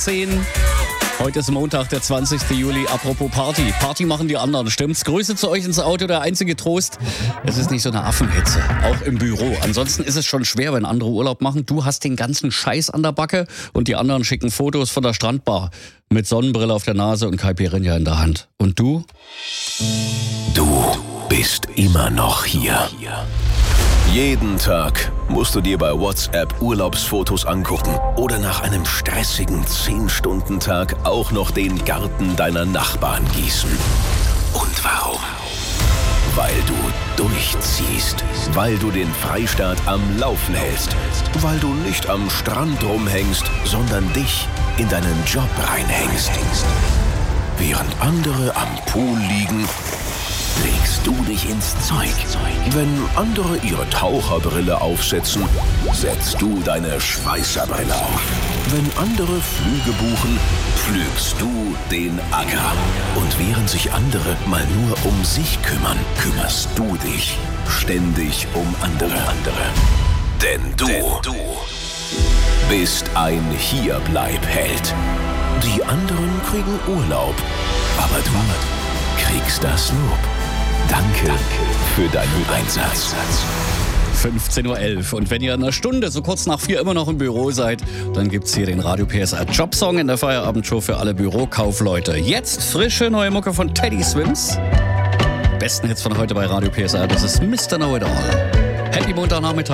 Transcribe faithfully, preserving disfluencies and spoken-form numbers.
zehn. Heute ist Montag, der zwanzigster Juli. Apropos Party. Party machen die anderen, stimmt's? Grüße zu euch ins Auto. Der einzige Trost, es ist nicht so eine Affenhitze. Auch im Büro. Ansonsten ist es schon schwer, wenn andere Urlaub machen. Du hast den ganzen Scheiß an der Backe und die anderen schicken Fotos von der Strandbar mit Sonnenbrille auf der Nase und Caipirinha in der Hand. Und du? Du bist immer noch hier. Jeden Tag musst du dir bei WhatsApp Urlaubsfotos angucken oder nach einem stressigen zehn-Stunden-Tag auch noch den Garten deiner Nachbarn gießen. Und warum? Weil du durchziehst, weil du den Freistaat am Laufen hältst, weil du nicht am Strand rumhängst, sondern dich in deinen Job reinhängst. Während andere am Pool liegen, legst du dich ins Zeug. Wenn andere ihre Taucherbrille aufsetzen, setzt du deine Schweißerbrille auf. Wenn andere Flüge buchen, pflügst du den Acker. Und während sich andere mal nur um sich kümmern, kümmerst du dich ständig um andere. Denn du, Denn du bist ein Hierbleib-Held. Die anderen kriegen Urlaub, aber du kriegst das Lob. Danke, Danke für deinen Einsatz. fünfzehn Uhr elf. Und wenn ihr in einer Stunde, so kurz nach vier, immer noch im Büro seid, dann gibt's hier den Radio P S R Jobsong in der Feierabendshow für alle Bürokaufleute. Jetzt frische neue Mucke von Teddy Swims. Besten Hits von heute bei Radio P S R, das ist Mister Know It All. Happy Montagnachmittag.